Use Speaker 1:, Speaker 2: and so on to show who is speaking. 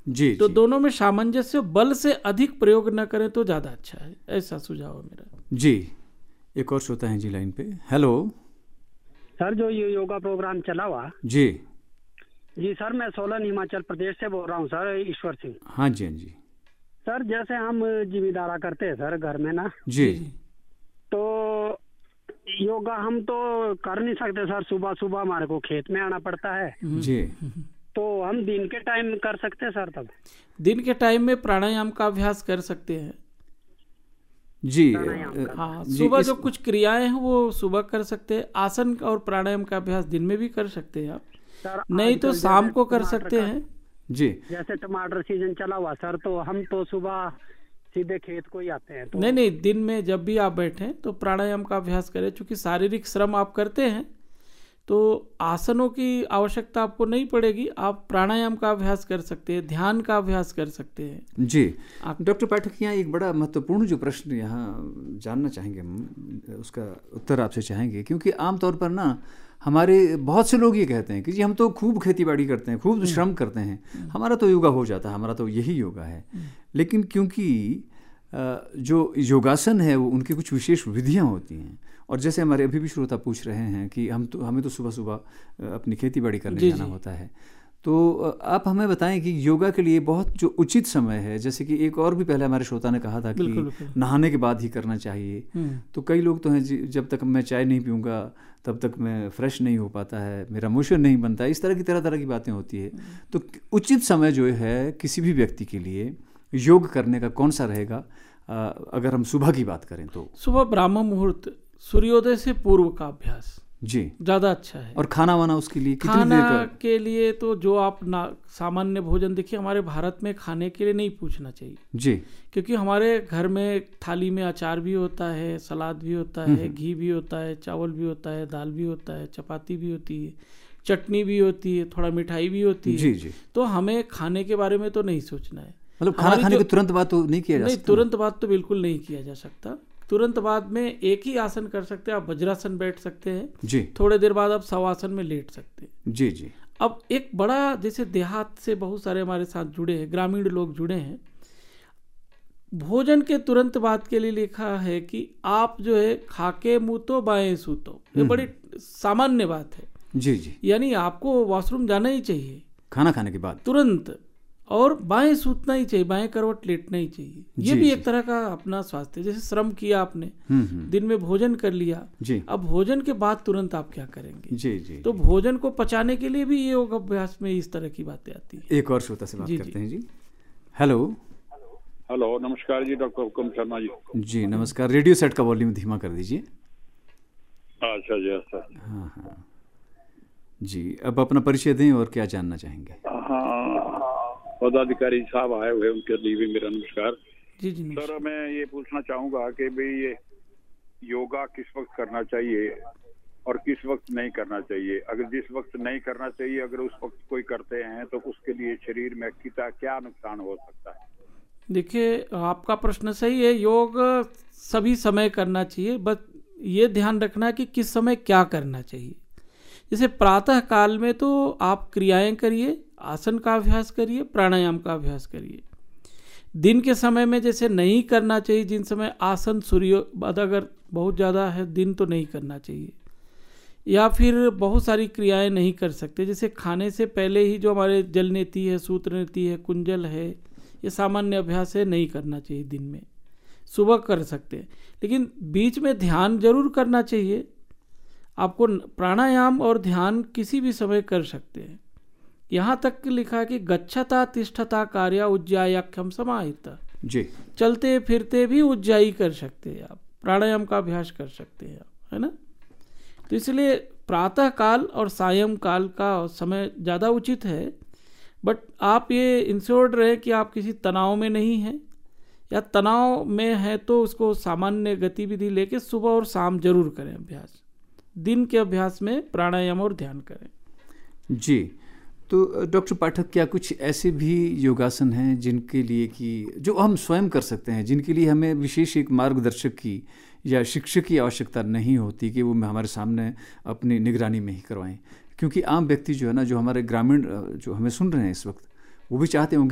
Speaker 1: जी
Speaker 2: तो
Speaker 1: जी
Speaker 2: दोनों में सामंजस्य, बल से अधिक प्रयोग न करें तो ज़्यादा अच्छा है, ऐसा सुझाव है मेरा।
Speaker 1: जी। एक और श्रोता हैं जी लाइन पे। हेलो।
Speaker 3: सर, जो ये योगा प्रोग्राम चला हुआ,
Speaker 1: जी
Speaker 3: जी सर, मैं सोलन हिमाचल प्रदेश से बोल रहा हूँ सर, ईश्वर सिंह।
Speaker 1: हाँ जी हाँ जी
Speaker 3: सर, जैसे हम जिम्मेदारा करते हैं सर घर में ना,
Speaker 1: जी
Speaker 3: तो योगा हम तो कर नहीं सकते सर। सुबह सुबह हमारे को खेत में आना पड़ता है,
Speaker 1: जी
Speaker 3: तो हम दिन के टाइम कर सकते हैं सर तब?
Speaker 2: दिन के टाइम में प्राणायाम का अभ्यास कर सकते हैं।
Speaker 1: जी
Speaker 2: हाँ,
Speaker 1: जी,
Speaker 2: सुबह जो कुछ क्रियाएं हैं वो सुबह कर सकते हैं। आसन और प्राणायाम का अभ्यास दिन में भी कर सकते हैं आप,
Speaker 3: सर
Speaker 2: नहीं तो
Speaker 3: आजकल
Speaker 2: शाम
Speaker 3: जैसे
Speaker 2: को कर
Speaker 3: टमाटर
Speaker 2: सकते
Speaker 3: का-
Speaker 2: हैं।
Speaker 1: जी
Speaker 3: जैसे टमाटर सीजन चला हुआ सर, तो हम तो सुबह सीधे खेत को ही आते हैं, तो
Speaker 2: नहीं, दिन में जब भी आप बैठें तो प्राणायाम का अभ्यास करें। चूंकि शारीरिक श्रम आप करते हैं तो आसनों की आवश्यकता आपको नहीं पड़ेगी। आप प्राणायाम का अभ्यास कर सकते हैं, ध्यान का अभ्यास कर सकते हैं।
Speaker 1: जी। डॉक्टर पाठक, यहाँ एक बड़ा महत्वपूर्ण जो प्रश्न यहाँ जानना चाहेंगे हम, उसका उत्तर आपसे चाहेंगे, क्योंकि आमतौर पर ना हमारे बहुत से लोग ये कहते हैं कि जी हम तो खूब खेती बाड़ी करते हैं, खूब श्रम करते हैं, हमारा तो योगा हो जाता है, हमारा तो यही योगा है। लेकिन क्योंकि जो योगासन है वो उनकी कुछ विशेष विधियाँ होती हैं, और जैसे हमारे अभी भी श्रोता पूछ रहे हैं कि हमें तो सुबह सुबह अपनी खेती बाड़ी करने जाना होता है, तो आप हमें बताएं कि योगा के लिए बहुत जो उचित समय है, जैसे कि एक और भी पहले हमारे श्रोता ने कहा था कि नहाने के बाद ही करना चाहिए। तो कई लोग तो हैं जब तक मैं चाय नहीं पीऊँगा तब तक मैं फ्रेश नहीं हो पाता है, मेरा मोशन नहीं बनता, इस तरह की बातें होती है। तो उचित समय जो है किसी भी व्यक्ति के लिए योग करने का कौन सा रहेगा? अगर हम सुबह की बात करें तो
Speaker 2: सुबह ब्राह्म मुहूर्त, सूर्योदय से पूर्व का अभ्यास
Speaker 1: जी
Speaker 2: ज़्यादा अच्छा है।
Speaker 1: और खाना वाना उसके लिए कितनी
Speaker 2: खाना
Speaker 1: देर का?
Speaker 2: के लिए तो जो आप सामान्य भोजन, देखिए हमारे भारत में खाने के लिए नहीं पूछना चाहिए
Speaker 1: जी,
Speaker 2: क्योंकि हमारे घर में थाली में अचार भी होता है, सलाद भी होता है, घी भी होता है, चावल भी होता है, दाल भी होता है, चपाती भी होती है, चटनी भी होती है, थोड़ा मिठाई भी होती है।
Speaker 1: जी जी।
Speaker 2: तो हमें खाने के बारे में तो नहीं सोचना है।
Speaker 1: मतलब खाना खाने के तुरंत बाद तो नहीं किया जा सकता?
Speaker 2: तुरंत बाद तो बिल्कुल नहीं किया जा सकता। तुरंत बाद में एक ही आसन कर सकते हैं आप, वज्रासन बैठ सकते हैं
Speaker 1: जी।
Speaker 2: थोड़े देर बाद आप शवासन में लेट सकते हैं।
Speaker 1: जी जी।
Speaker 2: अब एक बड़ा, जैसे देहात से बहुत सारे हमारे साथ जुड़े हैं, ग्रामीण लोग जुड़े हैं, भोजन के तुरंत बाद के लिए लिखा है कि आप जो है खाके मुँह तो बाएं सूतो। ये बड़ी सामान्य बात है।
Speaker 1: जी जी।
Speaker 2: यानी आपको वॉशरूम जाना ही चाहिए
Speaker 1: खाना खाने के बाद
Speaker 2: तुरंत, और बाएं सूतना ही चाहिए, बाएं करवट लेटना ही चाहिए। ये भी एक तरह का अपना स्वास्थ्य, जैसे श्रम किया आपने, दिन में भोजन कर लिया
Speaker 1: जी।
Speaker 2: अब भोजन के बाद तुरंत आप क्या करेंगे?
Speaker 1: जी जी।
Speaker 2: तो भोजन को पचाने के लिए भी ये योग अभ्यास में इस तरह की बातें आती है।
Speaker 1: एक और श्रोता से बात करते हैं जी। हेलो।
Speaker 4: हेलो, नमस्कार जी, डॉक्टर हुकुम शर्मा जी।
Speaker 1: जी नमस्कार। रेडियो सेट का वॉल्यूम धीमा कर दीजिए।
Speaker 4: अच्छा जी, अच्छा।
Speaker 1: हाँ हाँ जी, अब अपना परिचय दें और क्या जानना चाहेंगे?
Speaker 4: हाँ, पदाधिकारी साहब आए हुए, उनके लिए भी मेरा नमस्कार।
Speaker 2: जी जी।
Speaker 4: सर, मैं ये पूछना चाहूँगा कि भाई ये योगा किस वक्त करना चाहिए और किस वक्त नहीं करना चाहिए? अगर जिस वक्त नहीं करना चाहिए, अगर उस वक्त कोई करते हैं तो उसके लिए शरीर में क्या नुकसान हो सकता है?
Speaker 2: देखिए, आपका प्रश्न सही है। योग सभी समय करना चाहिए, बस ये ध्यान रखना कि किस समय क्या करना चाहिए। जैसे प्रातः काल में तो आप क्रियाएं करिए, आसन का अभ्यास करिए, प्राणायाम का अभ्यास करिए। दिन के समय में जैसे नहीं करना चाहिए, जिन समय आसन सूर्य अगर बहुत ज़्यादा है दिन तो नहीं करना चाहिए, या फिर बहुत सारी क्रियाएं नहीं कर सकते। जैसे खाने से पहले ही जो हमारे जल नीति है, सूत्र नीति है, कुंजल है, ये सामान्य अभ्यास है, नहीं करना चाहिए दिन में। सुबह कर सकते हैं, लेकिन बीच में ध्यान जरूर करना चाहिए। आपको प्राणायाम और ध्यान किसी भी समय कर सकते हैं। यहाँ तक लिखा है कि गच्छता तिष्ठता कार्य उज्जायाख्यम समाहिता।
Speaker 1: जी।
Speaker 2: चलते फिरते भी उज्जाई कर सकते हैं आप, प्राणायाम का अभ्यास कर सकते हैं आप, है ना। तो इसलिए प्रातः काल और सायं काल का समय ज़्यादा उचित है। बट आप ये इंश्योर्ड रहे कि आप किसी तनाव में नहीं हैं, या तनाव में है तो उसको सामान्य गतिविधि लेके सुबह और शाम जरूर करें अभ्यास। दिन के अभ्यास में प्राणायाम और ध्यान करें।
Speaker 1: जी। तो डॉक्टर पाठक, क्या कुछ ऐसे भी योगासन हैं जिनके लिए कि जो हम स्वयं कर सकते हैं, जिनके लिए हमें विशेष एक मार्गदर्शक की या शिक्षक की आवश्यकता नहीं होती कि वो हमारे सामने अपनी निगरानी में ही करवाएं? क्योंकि आम व्यक्ति जो है ना, जो हमारे ग्रामीण जो हमें सुन रहे हैं इस वक्त, वो भी चाहते होंगे